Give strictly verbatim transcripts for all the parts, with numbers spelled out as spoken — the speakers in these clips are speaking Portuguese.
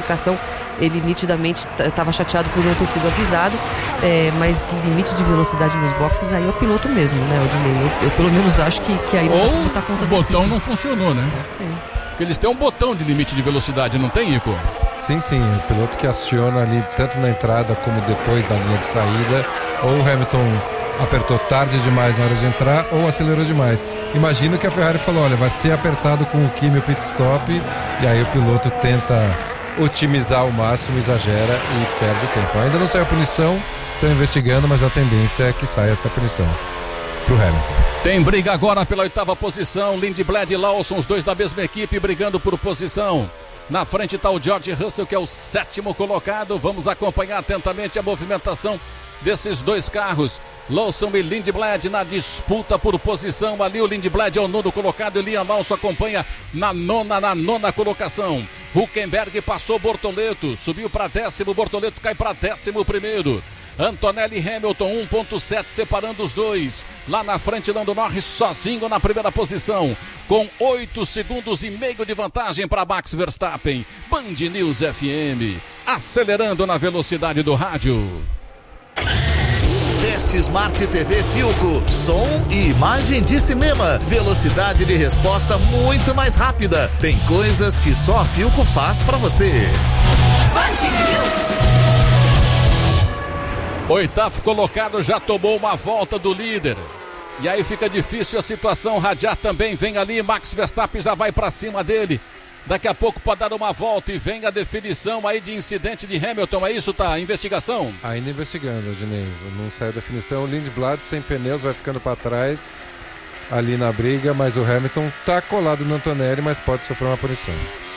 classificação, ele nitidamente estava chateado por não ter sido avisado, é, mas limite de velocidade nos boxes aí é o piloto mesmo, né, Odinei? Eu, eu pelo menos acho que, que aí não Ou vai botar conta o botão não funcionou, né? Sim. Porque eles têm um botão de limite de velocidade, não tem, Ico? Sim, sim, o piloto que aciona ali tanto na entrada como depois da linha de saída, ou o Hamilton apertou tarde demais na hora de entrar ou acelerou demais. Imagino que a Ferrari falou, olha, vai ser apertado com o Kimi o pit stop, e aí o piloto tenta otimizar ao máximo, exagera e perde o tempo. Ainda não saiu a punição, estão investigando, mas a tendência é que saia essa punição pro Hamilton. Tem briga agora pela oitava posição, Lindblad e Lawson, os dois da mesma equipe brigando por posição. Na frente está o George Russell, que é o sétimo colocado. Vamos acompanhar atentamente a movimentação desses dois carros. Lawson e Lindblad na disputa por posição. Ali o Lindblad é o nono colocado e Liam Lawson acompanha na nona, na nona colocação. Hülkenberg passou Bortoleto, subiu para décimo, Bortoleto cai para décimo primeiro. Antonelli e Hamilton, um ponto sete separando os dois. Lá na frente, Lando Norris sozinho na primeira posição, com oito segundos e meio de vantagem para Max Verstappen. Band News F M, acelerando na velocidade do rádio. Teste Smart T V Philco, som e imagem de cinema, velocidade de resposta muito mais rápida. Tem coisas que só a Philco faz para você. Band News. Oitavo colocado já tomou uma volta do líder. E aí fica difícil a situação radiar também. Vem ali, Max Verstappen já vai para cima dele. Daqui a pouco pode dar uma volta e vem a definição aí de incidente de Hamilton. É isso, tá? Investigação? Ainda investigando, Odinei. Não saiu a definição. O Lindblad sem pneus vai ficando para trás ali na briga, mas o Hamilton tá colado no Antonelli, mas pode sofrer uma punição.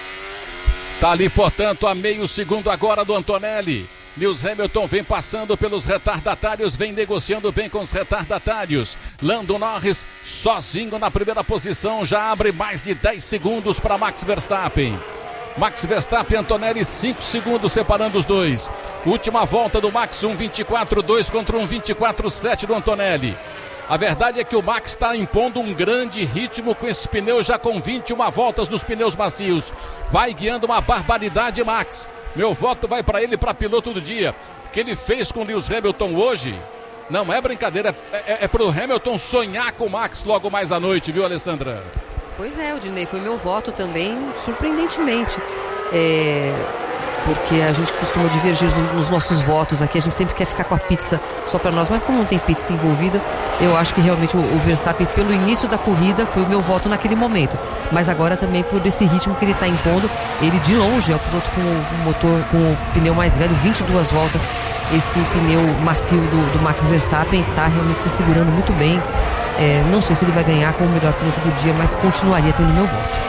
Tá ali, portanto, a meio segundo agora do Antonelli. Lewis Hamilton vem passando pelos retardatários, vem negociando bem com os retardatários. Lando Norris sozinho na primeira posição, já abre mais de dez segundos para Max Verstappen. Max Verstappen e Antonelli, cinco segundos separando os dois. Última volta do Max, um vinte e quatro dois contra um vinte e quatro sete do Antonelli. A verdade é que o Max está impondo um grande ritmo com esses pneus, já com vinte e uma voltas nos pneus macios. Vai guiando uma barbaridade, Max. Meu voto vai para ele, para piloto do dia. O que ele fez com Lewis Hamilton hoje não é brincadeira, é, é, é para o Hamilton sonhar com o Max logo mais à noite, viu, Alessandra? Pois é, Odinei, foi meu voto também, surpreendentemente. É... Porque a gente costuma divergir nos nossos votos aqui, a gente sempre quer ficar com a pizza só para nós, mas como não tem pizza envolvida, eu acho que realmente o, o Verstappen, pelo início da corrida, foi o meu voto naquele momento. Mas agora também por esse ritmo que ele está impondo, ele de longe é o piloto com o motor, com o pneu mais velho, vinte e duas voltas. Esse pneu macio do, do Max Verstappen está realmente se segurando muito bem. É, não sei se ele vai ganhar como o melhor piloto do dia, mas continuaria tendo meu voto.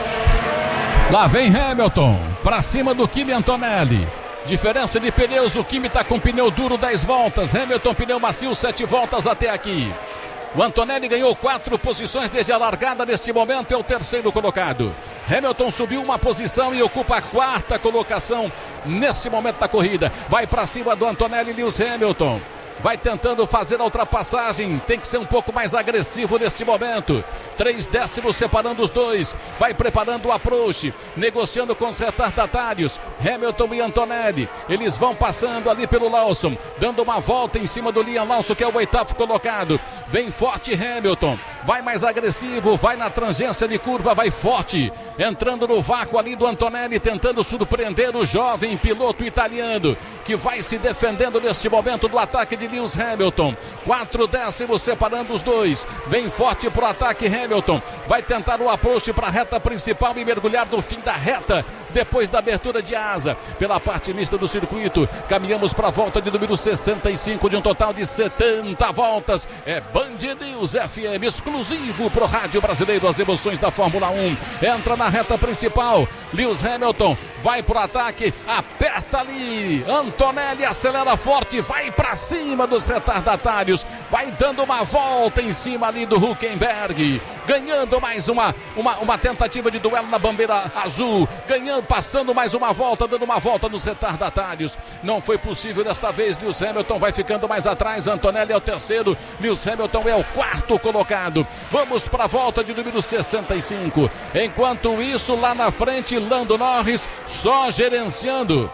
Lá vem Hamilton, pra cima do Kimi Antonelli. Diferença de pneus, o Kimi tá com pneu duro, dez voltas. Hamilton, pneu macio, sete voltas até aqui. O Antonelli ganhou quatro posições desde a largada, neste momento é o terceiro colocado. Hamilton subiu uma posição e ocupa a quarta colocação neste momento da corrida. Vai pra cima do Antonelli, Lewis Hamilton. Vai tentando fazer a ultrapassagem, tem que ser um pouco mais agressivo neste momento. Três décimos separando os dois. Vai preparando o approach, negociando com os retardatários. Hamilton e Antonelli, eles vão passando ali pelo Lawson, dando uma volta em cima do Liam Lawson, que é o oitavo colocado. Vem forte Hamilton, vai mais agressivo, vai na tangência de curva, vai forte. Entrando no vácuo ali do Antonelli, tentando surpreender o jovem piloto italiano, que vai se defendendo neste momento do ataque de Lewis Hamilton. Quatro décimos separando os dois. Vem forte pro ataque Hamilton. Vai tentar o approach para a reta principal e mergulhar no fim da reta. Depois da abertura de asa, pela parte mista do circuito, caminhamos para a volta de número sessenta e cinco, de um total de setenta voltas. É Band News F M, exclusivo pro rádio brasileiro, as emoções da Fórmula um. Entra na reta principal, Lewis Hamilton vai pro ataque, aperta ali, Antonelli acelera forte, vai para cima dos retardatários, vai dando uma volta em cima ali do Hülkenberg, ganhando mais uma, uma, uma tentativa de duelo na bandeira azul, ganhando, passando mais uma volta, dando uma volta nos retardatários. Não foi possível desta vez. Lewis Hamilton vai ficando mais atrás. Antonelli é o terceiro, Lewis Hamilton é o quarto colocado. Vamos para a volta de número sessenta e cinco. Enquanto isso, lá na frente, Lando Norris só gerenciando